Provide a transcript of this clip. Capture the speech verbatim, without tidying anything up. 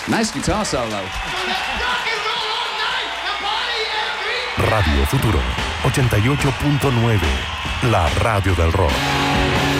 Nice guitar solo. Radio Futuro ochenta y ocho punto nueve, la radio del rock.